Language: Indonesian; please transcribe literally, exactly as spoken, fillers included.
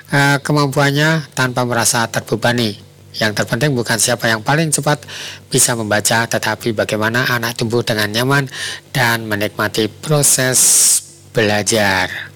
uh, kemampuannya tanpa merasa terbebani. Yang terpenting bukan siapa yang paling cepat bisa membaca, tetapi bagaimana anak tumbuh dengan nyaman dan menikmati proses belajar.